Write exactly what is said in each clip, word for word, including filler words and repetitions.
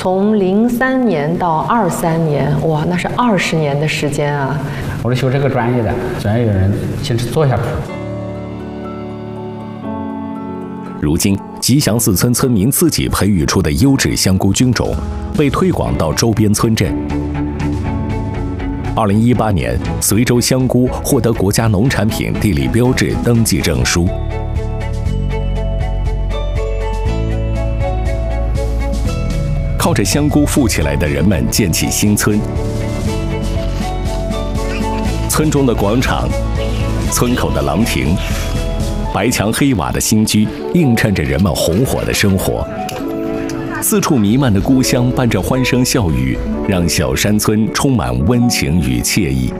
从零三年到二三年，哇，那是二十年的时间啊！ 我是学这个专业的，专业的人坚持做下去。 如今，吉祥寺村村民自己培育出的优质香菇菌种，被推广到周边村镇。二零一八年，随州香菇获得国家农产品地理标志登记证书。靠着香菇富起来的人们建起新村，村中的广场，村口的廊亭，白墙黑瓦的新居映衬着人们红火的生活。四处弥漫的菇香伴着欢声笑语，让小山村充满温情与惬意。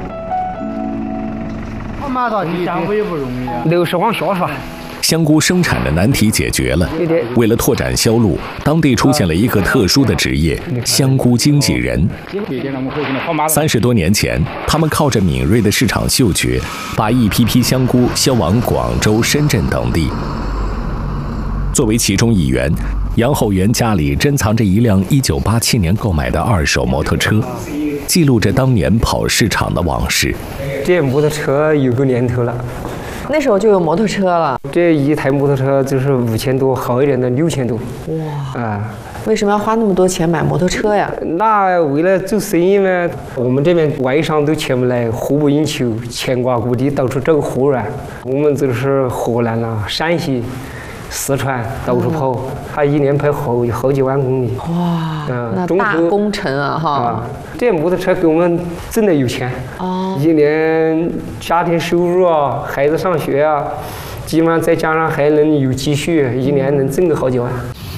香菇也不容易啊， 流水往下刷。 香菇生产的难题解决了，为了拓展销路，当地出现了一个特殊的职业——香菇经纪人。三十多年前，他们靠着敏锐的市场嗅觉，把一批批香菇销往广州、深圳等地。作为其中一员，杨厚元家里珍藏着一辆一九八七年购买的二手摩托车，记录着当年跑市场的往事。 这摩托车有个年头了。 那时候就有摩托车了， 这一台摩托车就是五千多，好一点的六千多。哇！啊， 为什么要花那么多钱买摩托车呀？ 那为了做生意嘛，我们这边外商都前不来，货不应求，牵挂各地，到处找货源。我们就是河南啦、陕西、四川到处跑，他一年跑好好几万公里。 哇！嗯，那大工程啊，哈！ 啊，这摩托车给我们挣的有钱。哦。一年家庭收入啊，孩子上学啊，基本上再加上还能有积蓄，一年能挣个好几万。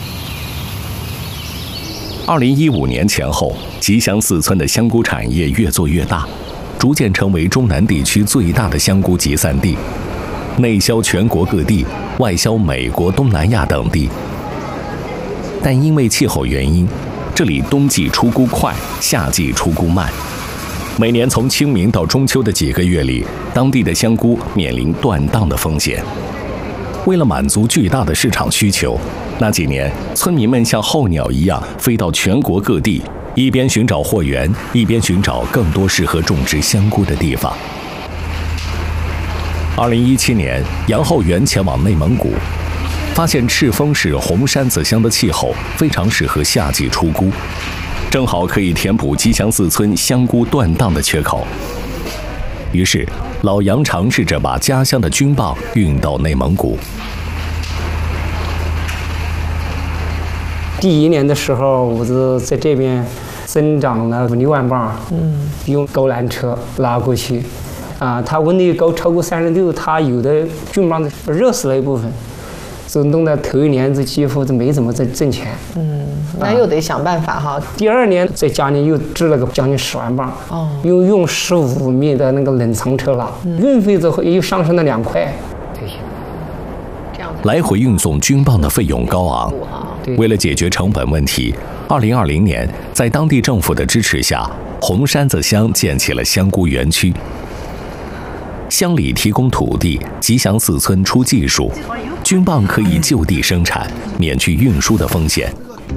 二零一五年前后，吉祥寺村的香菇产业越做越大，逐渐成为中南地区最大的香菇集散地，内销全国各地，外销美国、东南亚等地。但因为气候原因，这里冬季出菇快，夏季出菇慢。每年从清明到中秋的几个月里，当地的香菇面临断档的风险。为了满足巨大的市场需求，那几年村民们像候鸟一样飞到全国各地，一边寻找货源，一边寻找更多适合种植香菇的地方。二零一七年，杨厚元前往内蒙古，发现赤峰市红山子乡的气候非常适合夏季出菇，正好可以填补吉祥寺村香菇断档的缺口。于是，老杨尝试着把家乡的菌棒运到内蒙古。 第一年的时候，我就在这边增长了六万磅，嗯，用高缆车拉过去，啊，它温度高超过三十六，它有的菌棒热死了一部分。就弄得头一年这几乎就没怎么挣挣钱， 嗯，那又得想办法哈。 啊、第二年在家里又支了个将近十万磅，哦，又用十五米的那个冷藏车拉，嗯、运费之后又上升了两块，这些。 这样来回运送菌棒的费用高昂，为了解决成本问题，二零二零年在当地政府的支持下，红山子乡建起了香菇园区。乡里提供土地，吉祥寺村出技术，菌棒可以就地生产，免去运输的风险。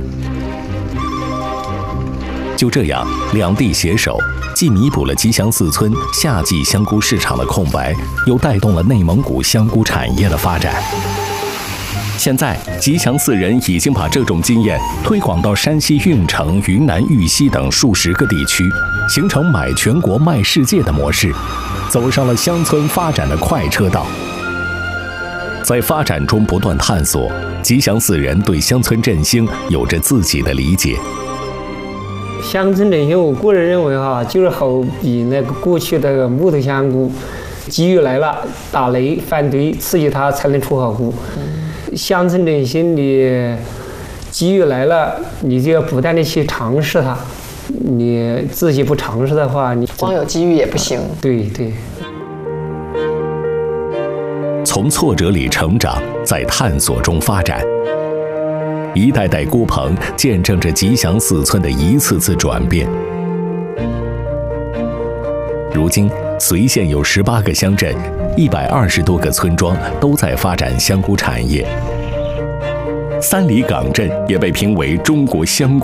就这样，两地携手，既弥补了吉祥寺村夏季香菇市场的空白，又带动了内蒙古香菇产业的发展。现在，吉祥寺人已经把这种经验推广到山西运城、云南玉溪等数十个地区，形成买全国卖世界的模式，走上了乡村发展的快车道。在发展中不断探索，吉祥寺人对乡村振兴有着自己的理解。 乡村振兴，我个人认为哈，就是好比那个过去的木头香菇，机遇来了，打雷反对，刺激它才能出好菇。乡村振兴的机遇来了，你就要不断的去尝试它。你自己不尝试的话，你光有机遇也不行。 对对。 从挫折里成长，在探索中发展。一代代菇棚见证着吉祥寺村的一次次转变。如今，随县有十八个乡镇，一百二十多个村庄都在发展香菇产业。三里岗镇也被评为中国香菇